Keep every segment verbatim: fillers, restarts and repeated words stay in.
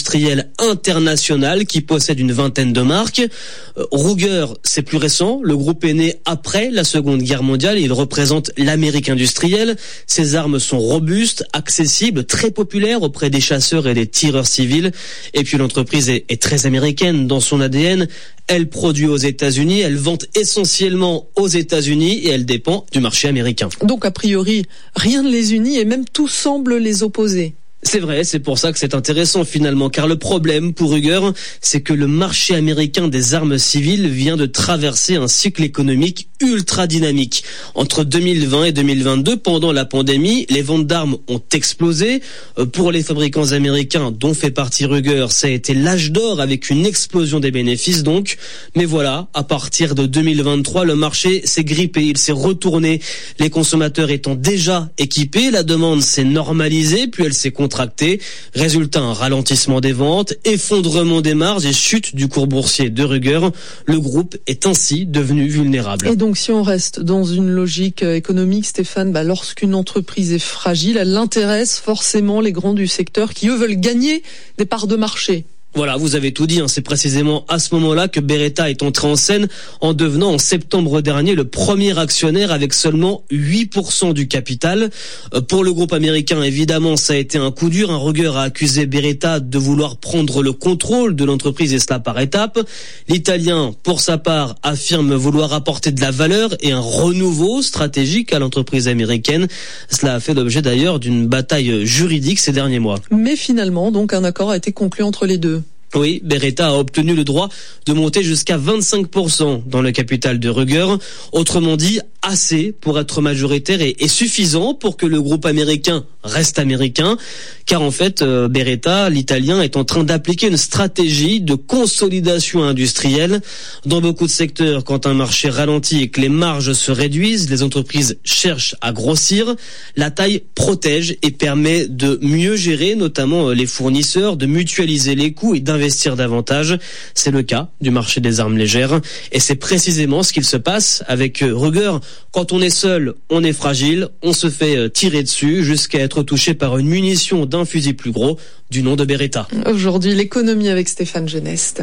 industriel international qui possède une vingtaine de marques. Euh, Ruger, c'est plus récent. Le groupe est né après la Seconde Guerre mondiale et il représente l'Amérique industrielle. Ses armes sont robustes, accessibles, très populaires auprès des chasseurs et des tireurs civils. Et puis l'entreprise est, est très américaine dans son A D N. Elle produit aux États-Unis, elle vend essentiellement aux États-Unis et elle dépend du marché américain. Donc a priori, rien ne les unit et même tout semble les opposer. C'est vrai, c'est pour ça que c'est intéressant finalement, car le problème pour Ruger, c'est que le marché américain des armes civiles vient de traverser un cycle économique ultra dynamique. Entre deux mille vingt et deux mille vingt-deux, pendant la pandémie, les ventes d'armes ont explosé. Pour les fabricants américains, dont fait partie Ruger, ça a été l'âge d'or avec une explosion des bénéfices donc. Mais voilà, à partir de deux mille vingt-trois, le marché s'est grippé, il s'est retourné. Les consommateurs étant déjà équipés, la demande s'est normalisée, puis elle s'est contractée. Résultat, un ralentissement des ventes, effondrement des marges et chute du cours boursier de Ruger. Le groupe est ainsi devenu vulnérable. Et donc, si on reste dans une logique économique, Stéphane, bah, lorsqu'une entreprise est fragile, elle intéresse forcément les grands du secteur qui, eux, veulent gagner des parts de marché. Voilà, vous avez tout dit, hein. C'est précisément à ce moment-là que Beretta est entré en scène en devenant en septembre dernier le premier actionnaire avec seulement huit pour cent du capital. Euh, pour le groupe américain, évidemment, ça a été un coup dur. Un Ruger a accusé Beretta de vouloir prendre le contrôle de l'entreprise et cela par étapes. L'Italien, pour sa part, affirme vouloir apporter de la valeur et un renouveau stratégique à l'entreprise américaine. Cela a fait l'objet d'ailleurs d'une bataille juridique ces derniers mois. Mais finalement, donc, un accord a été conclu entre les deux. Oui, Beretta a obtenu le droit de monter jusqu'à vingt-cinq pour cent dans le capital de Ruger. Autrement dit, assez pour être majoritaire et, et suffisant pour que le groupe américain reste américain. Car en fait, euh, Beretta, l'italien, est en train d'appliquer une stratégie de consolidation industrielle. Dans beaucoup de secteurs, quand un marché ralentit et que les marges se réduisent, les entreprises cherchent à grossir. La taille protège et permet de mieux gérer, notamment les fournisseurs, de mutualiser les coûts et d'investir davantage. C'est le cas du marché des armes légères. Et c'est précisément ce qu'il se passe avec Ruger. Quand on est seul, on est fragile, on se fait tirer dessus jusqu'à être touché par une munition d'un fusil plus gros du nom de Beretta. Aujourd'hui, l'économie avec Stéphane Geneste.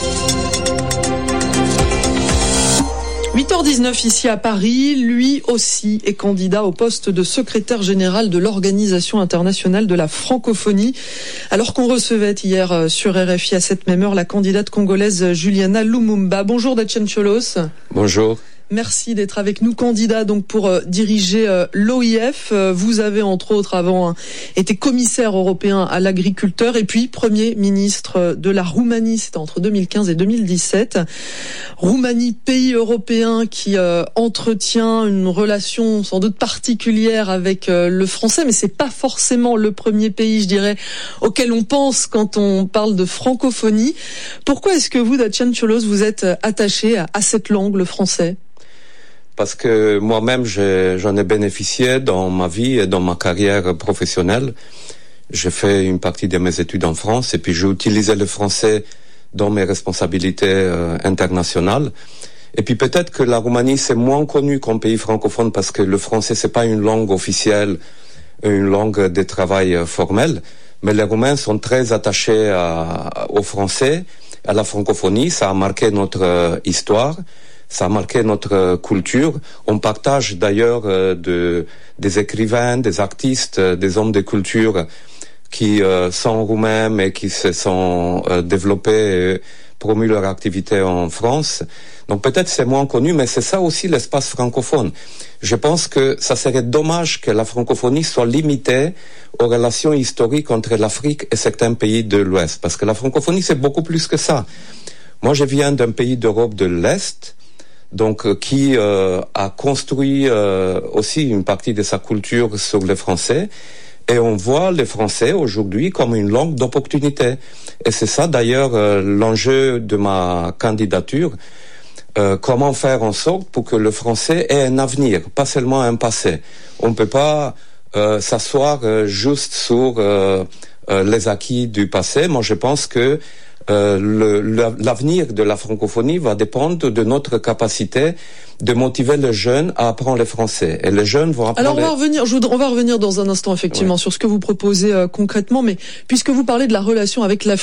huit heures dix-neuf ici à Paris, lui aussi est candidat au poste de secrétaire général de l'Organisation internationale de la francophonie. Alors qu'on recevait hier sur R F I à cette même heure la candidate congolaise Juliana Lumumba. Bonjour Dacien Cholos. Bonjour. Merci d'être avec nous, candidat donc pour euh, diriger euh, l'O I F. Euh, vous avez entre autres avant hein, été commissaire européen à l'agriculteur et puis premier ministre de la Roumanie. C'était entre deux mille quinze et deux mille dix-sept. Roumanie, pays européen qui euh, entretient une relation sans doute particulière avec euh, le français, mais c'est pas forcément le premier pays, je dirais, auquel on pense quand on parle de francophonie. Pourquoi est-ce que vous, Dacien Cholos, vous êtes attaché à, à cette langue, le français ? Parce que moi-même, j'ai, j'en ai bénéficié dans ma vie et dans ma carrière professionnelle. J'ai fait une partie de mes études en France et puis j'ai utilisé le français dans mes responsabilités euh, internationales. Et puis peut-être que la Roumanie, c'est moins connu comme pays francophone parce que le français, c'est pas une langue officielle, une langue de travail euh, formelle. Mais les Roumains sont très attachés à, au français, à la francophonie. Ça a marqué notre euh, histoire. Ça a marqué notre culture. On partage d'ailleurs euh, de, des écrivains, des artistes, euh, des hommes de culture qui euh, sont roumains mais qui se sont euh, développés et promu leur activité en France. Donc peut-être c'est moins connu, mais c'est ça aussi l'espace francophone. Je pense que ça serait dommage que la francophonie soit limitée aux relations historiques entre l'Afrique et certains pays de l'Ouest, parce que la francophonie c'est beaucoup plus que ça. Moi je viens d'un pays d'Europe de l'Est, donc euh, qui euh, a construit euh, aussi une partie de sa culture sur le français, et on voit le français aujourd'hui comme une langue d'opportunité. Et c'est ça d'ailleurs euh, l'enjeu de ma candidature, euh, comment faire en sorte pour que le français ait un avenir, pas seulement un passé. On ne peut pas euh, s'asseoir euh, juste sur euh, euh, les acquis du passé. Moi je pense que Euh, le, le, l'avenir de la francophonie va dépendre de notre capacité de motiver les jeunes à apprendre le français. Et les jeunes vont apprendre... Alors on va revenir, je voudrais, on va revenir dans un instant effectivement oui. sur ce que vous proposez euh, concrètement, mais puisque vous parlez de la relation avec l'Afrique,